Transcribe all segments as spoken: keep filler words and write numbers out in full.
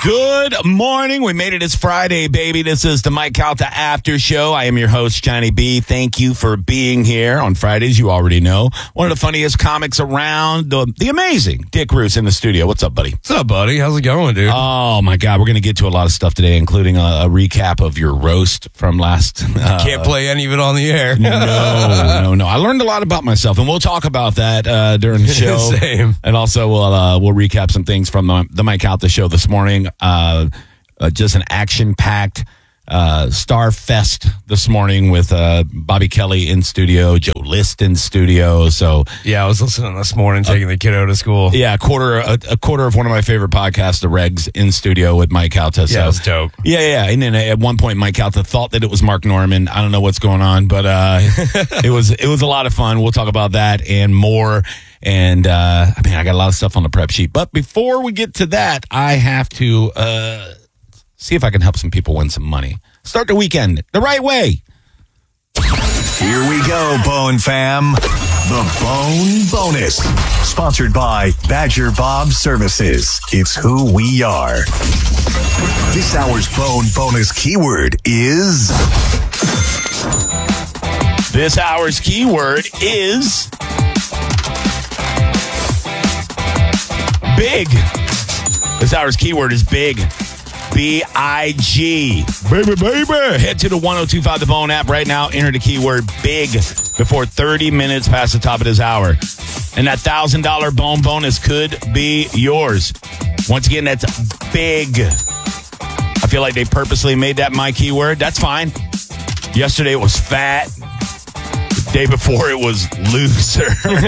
Good morning. We made it. It's Friday, baby. This is the Mike Calta After Show. I am your host, Johnny B. Thank you for being here on Fridays. You already know. One of the funniest comics around, the, the amazing Dick Roos in the studio. What's up, buddy? What's up, buddy? How's it going, dude? Oh, my God. We're going to get to a lot of stuff today, including a, a recap of your roast from last... Uh, Can't play any of it on the air. no, no, no. I learned a lot about myself, and we'll talk about that uh, during the show. Same. And also, we'll uh, we'll recap some things from the, the Mike Calta show this morning. Uh, uh, just an action-packed uh, Star Fest this morning with uh, Bobby Kelly in studio, Joe List in studio. So Yeah, I was listening this morning, taking uh, the kiddo to school. Yeah, a quarter a, a quarter of one of my favorite podcasts, The Regs, in studio with Mike Calta. So, yeah, it was dope. Yeah, yeah. And then at one point, Mike Calta thought that it was Mark Norman. I don't know what's going on, but uh, it was it was a lot of fun. We'll talk about that and more. And, uh, I mean, I got a lot of stuff on the prep sheet. But before we get to that, I have to uh, see if I can help some people win some money. Start the weekend the right way. Here we go, Bone Fam. The Bone Bonus. Sponsored by Badger Bob Services. It's who we are. This hour's Bone Bonus keyword is... This hour's keyword is... Big. This hour's keyword is big. B I G. Baby, baby. Head to the one oh two five The Bone app right now. Enter the keyword big before thirty minutes past the top of this hour. And that one thousand dollars Bone bonus could be yours. Once again, that's big. I feel like they purposely made that my keyword. That's fine. Yesterday it was fat. Day before it was loser.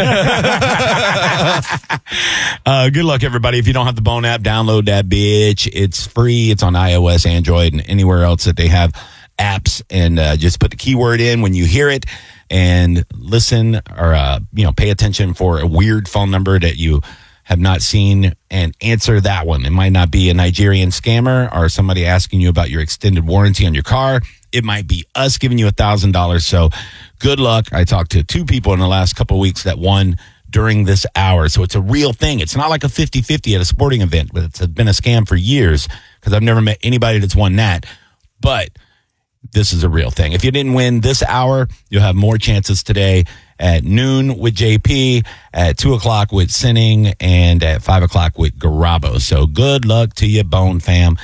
uh, good luck, everybody. If you don't have the Bone app, download that bitch. It's free. It's on iOS, Android, and anywhere else that they have apps. And uh, just put the keyword in when you hear it and listen or uh, you know, pay attention for a weird phone number that you have not seen and answer that one. It might not be a Nigerian scammer or somebody asking you about your extended warranty on your car. It might be us giving you one thousand dollars. So good luck. I talked to two people in the last couple of weeks that won during this hour. So it's a real thing. It's not like a fifty-fifty at a sporting event, but it's been a scam for years because I've never met anybody that's won that. But this is a real thing. If you didn't win this hour, you'll have more chances today at noon with J P, at two o'clock with Sinning, and at five o'clock with Garabo. So good luck to you, Bone Fam.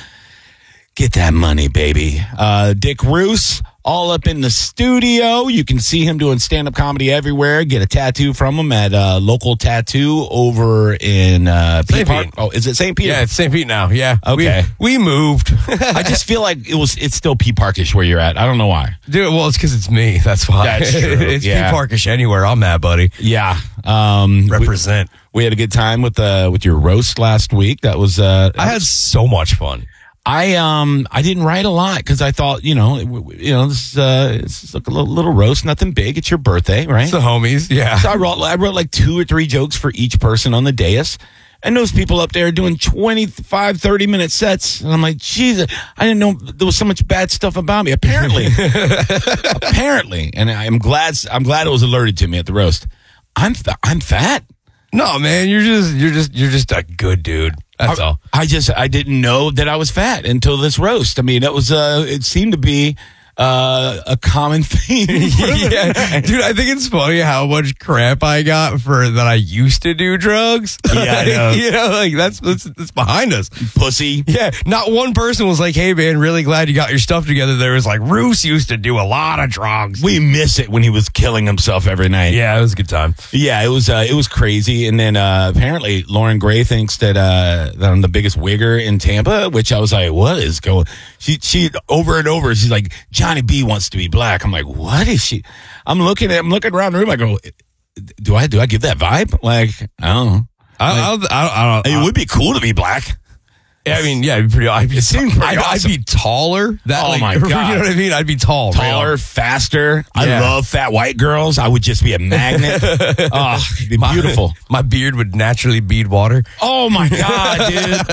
Get that money, baby. Uh, Dick Roos, all up in the studio. You can see him doing stand-up comedy everywhere. Get a tattoo from him at uh, local tattoo over in uh, Saint Pete. Oh, is it Saint Pete? Yeah, it's Saint Pete now. Yeah. Okay. We, we moved. I just feel like it was. It's still Pete Parkish where you're at. I don't know why. Dude, well, it's because it's me. That's why. That's true. It's Yeah. Pete Parkish anywhere. I'm at, buddy. Yeah. Um, Represent. We, we had a good time with uh, with your roast last week. That was. Uh, I had so much fun. I um I didn't write a lot because I thought you know you know this is, uh it's like a little, little roast, nothing big. It's your birthday, right? It's the homies, yeah. So I wrote I wrote like two or three jokes for each person on the dais, and those people up there doing twenty-five, thirty minute sets, and I'm like, Jesus, I didn't know there was so much bad stuff about me. Apparently, apparently, and I'm glad I'm glad it was alerted to me at the roast. I'm fa- I'm fat. No, man, you're just you're just you're just a good dude. That's I, all. I just I didn't know that I was fat until this roast. I mean, it was uh, it seemed to be uh, a common theme. Yeah, dude, I think it's funny how much crap I got for that I used to do drugs. Yeah, I know. You know, like that's, that's that's behind us. Pussy. Yeah, not one person was like, "Hey, man, really glad you got your stuff together." There was like, Roos used to do a lot of drugs. We miss it when he was killing himself every night. Yeah, it was a good time. Yeah, it was uh, it was crazy. And then uh, apparently Lauren Gray thinks that, uh, that I'm the biggest wigger in Tampa, which I was like, what is going? She she over and over, she's like, Johnny B wants to be black. I'm like, what is she? I'm looking at I'm looking around the room. I go, do I do I give that vibe? Like, I don't know. I, I, I, I, I, It would be cool to be black. Yeah, I mean, yeah, it'd be pretty. I'd be, It seemed pretty I'd, awesome. I'd be taller. That, Oh, like, my God. You know what I mean? I'd be tall, Taller, real. faster. I Yeah. love fat white girls. I would just be a magnet. Oh, it'd be My- beautiful. My beard would naturally bead water. Oh my God, dude.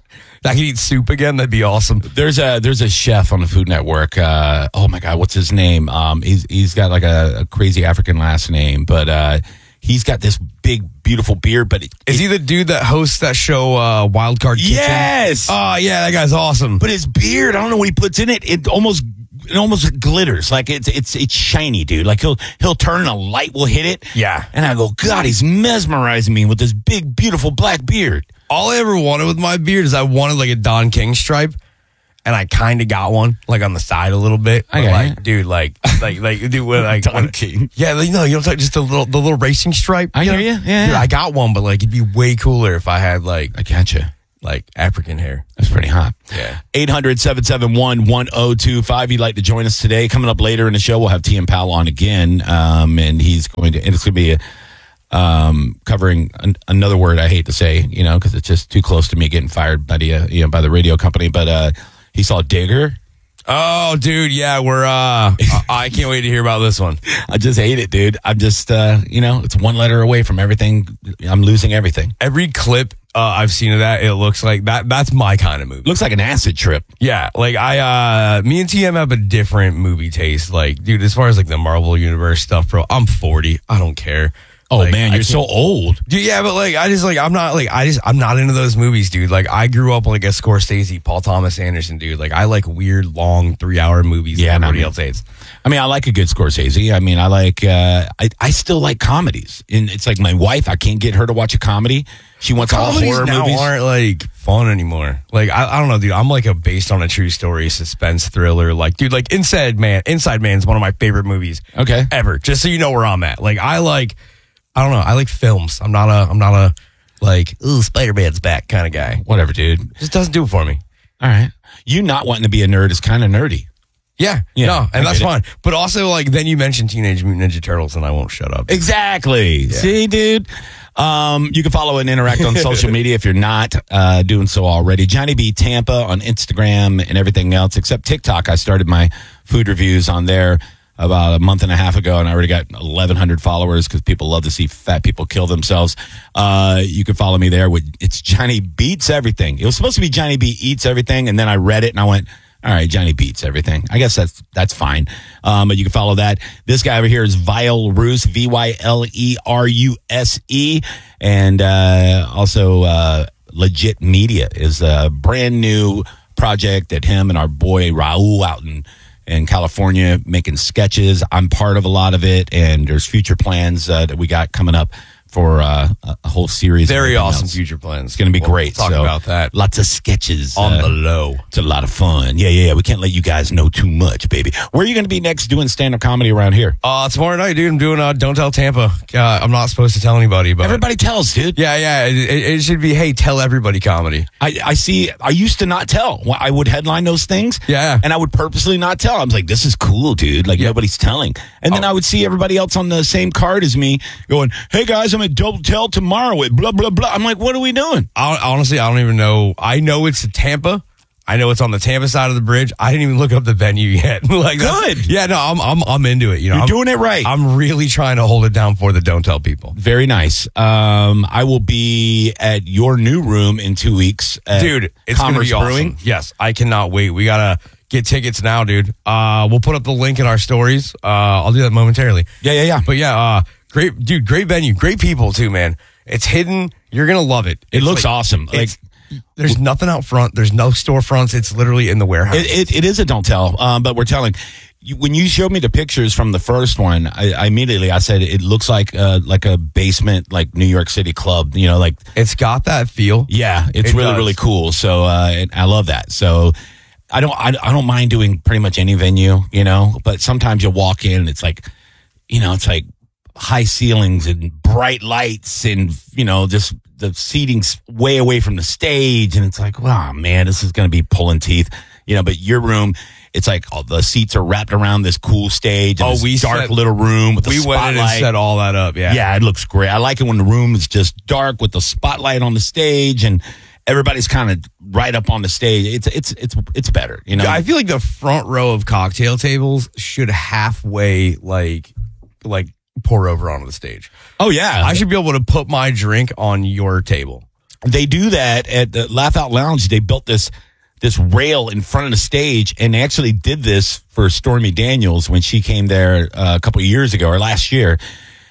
I could eat soup again. That'd be awesome. There's a there's a chef on the Food Network. Uh, oh my God, what's his name? Um, he's he's got like a, a crazy African last name, but uh, he's got this big, beautiful beard, but it, Is he the dude that hosts that show, uh, Wild Card Kitchen? Yes. Oh, yeah, that guy's awesome. But his beard, I don't know what he puts in it. It almost it almost glitters. Like it's it's it's shiny, dude. Like he'll he'll turn and a light will hit it. Yeah. And I go, God, he's mesmerizing me with this big, beautiful black beard. All I ever wanted with my beard is I wanted like a Don King stripe. And I kind of got one, like on the side a little bit. I But got like, it. dude, like, like, like, dude, when, like, Don when- King. Yeah, like, no, you know, like, just the little, the little racing stripe. I you hear know? you. Yeah, Dude, yeah. I got one, but like, it'd be way cooler if I had like, I gotcha. like African hair. That's pretty hot. Yeah. eight hundred, seven seven one, one oh two five. You'd like to join us today. Coming up later in the show, we'll have T M Powell on again. Um, and he's going to, and it's going to be a, um, covering an, another word I hate to say, you know, because it's just too close to me getting fired by the, uh, you know, by the radio company. But uh, he saw Digger. Oh, dude, yeah, we're. uh I can't wait to hear about this one. I just hate it, dude. I'm just, uh, you know, it's one letter away from everything. I'm losing everything. Every clip uh, I've seen of that, it looks like that. That's my kind of movie. Looks like an acid trip. Yeah, like I, uh me and T M have a different movie taste. Like, dude, as far as like the Marvel Universe stuff, bro, I'm forty. I don't care. Oh, Like, man, I you're so can't- old. Dude, yeah, but like I just like I'm not like I just I'm not into those movies, dude. Like I grew up like a Scorsese, Paul Thomas Anderson, dude. Like I like weird, long, three hour movies. Yeah, that no, everybody man. else hates. I mean, I like a good Scorsese. I mean, I like, uh, I, I still like comedies. And it's like my wife, I can't get her to watch a comedy. She wants all Comedies horror now movies. aren't like fun anymore. Like I, I don't know, dude. I'm like a based on a true story suspense thriller. Like, dude, like Inside Man. Inside Man is one of my favorite movies Okay. ever. Just so you know where I'm at. Like I like, I don't know. I like films. I'm not a, I'm not a like, ooh, Spider-Man's back kind of guy. Whatever, dude. Just doesn't do it for me. All right. You not wanting to be a nerd is kind of nerdy. Yeah, Yeah, no, and I that's get it. fine. But also, like, then you mentioned Teenage Mutant Ninja Turtles, and I won't shut up. Exactly. See, dude. Um, you can follow and interact on social media if you're not uh, doing so already. Johnny B Tampa on Instagram and everything else, except TikTok. I started my food reviews on there about a month and a half ago, and I already got eleven hundred followers because people love to see fat people kill themselves. Uh, you can follow me there. With It's Johnny Beats Everything. It was supposed to be Johnny B Eats Everything, and then I read it and I went, all right, Johnny Beats Everything. I guess that's that's fine. Um, but you can follow that. This guy over here is Vile Roos, V Y L E R U S E. And uh, also uh, Legit Media is a brand new project that him and our boy Raul out in, in California making sketches. I'm part of a lot of it. And there's future plans uh, that we got coming up for uh, a whole series. of Very everything awesome else. future plans. It's going to be We'll great. Talk So, about that Lots of sketches. on uh, the low. It's a lot of fun. Yeah, yeah, yeah. We can't let you guys know too much, baby. Where are you going to be next doing stand-up comedy around here? Uh, tomorrow night, dude, I'm doing uh, Don't Tell Tampa. Uh, I'm not supposed to tell anybody, but Everybody tells, dude. yeah, yeah, it, it, it should be, hey, tell everybody comedy. I, I see. I used to not tell. Well, I would headline those things. Yeah. And I would purposely not tell. I was like, this is cool, dude. Like, Yeah. nobody's telling. And then Oh. I would see everybody else on the same card as me going, hey, guys, I'm at Don't Tell tomorrow at blah, blah, blah. I'm like, what are we doing? I, honestly, I don't even know. I know it's Tampa. I know it's on the Tampa side of the bridge. I didn't even look up the venue yet. like, that's- Good. Yeah, no, I'm, I'm, I'm into it. You know, You're I'm, doing it right. I'm really trying to hold it down for the Don't Tell people. Very nice. Um, I will be at your new room in two weeks. At Dude, it's going to Commerce be awesome. Brewing. Yes, I cannot wait. We got to get tickets now, dude. Uh, we'll put up the link in our stories. Uh, I'll do that momentarily. Yeah, yeah, yeah. But yeah, uh, great, dude, great venue, great people too, man. It's hidden. You're going to love it. It It's looks like- awesome. Like, it's- there's nothing out front. There's no storefronts. It's literally in the warehouse. It, it, it is a don't tell, um, but we're telling. You, when you showed me the pictures from the first one, I, I immediately I said it looks like uh, like a basement, like New York City club. You know, like it's got that feel. yeah, it's It really does. really cool. So uh, and I love that. So I don't I, I don't mind doing pretty much any venue, you know. But sometimes you walk in and it's like, you know, it's like high ceilings and bright lights and you know just the seating's way away from the stage and it's like, wow, man, this is going to be pulling teeth, you know. But your room, it's like all the seats are wrapped around this cool stage. And Oh, this we dark set- little room with the We went in and spotlight. set all that up. Yeah. Yeah, it looks great. I like it when the room is just dark with the spotlight on the stage and everybody's kind of right up on the stage. It's it's it's it's better, you know. I feel like the front row of cocktail tables should halfway like like pour over onto the stage. oh yeah, I should be able to put my drink on your table. they do that at the Laugh Out Lounge. They built this this rail in front of the stage, and they actually did this for Stormy Daniels when she came there uh, a couple of years ago or last year.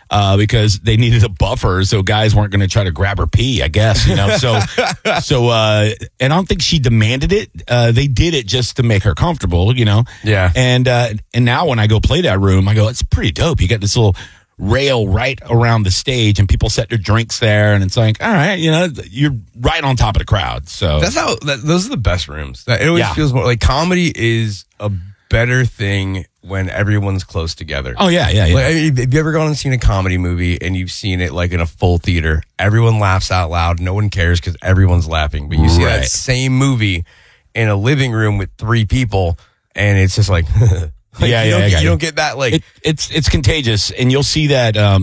uh, because they needed a buffer so guys weren't going to try to grab her pee, I guess, you know. So, so, uh, and I don't think she demanded it. Uh, they did it just to make her comfortable, you know. Yeah. And uh, and now when I go play that room, I go, it's pretty dope. You got this little rail right around the stage, and people set their drinks there, and it's like, all right, you know, you're right on top of the crowd. So That's how. That, those are the best rooms. That, it always Yeah. feels more like comedy is a better thing when everyone's close together. oh yeah, yeah, yeah. Like, have you ever gone and seen a comedy movie and you've seen it like in a full theater? Everyone laughs out loud. No one cares because everyone's laughing. But you see Right. that same movie in a living room with three people, and it's just like, like Yeah, you yeah, don't I get, got you you. don't get that like. It, it's it's contagious, and you'll see that. Um,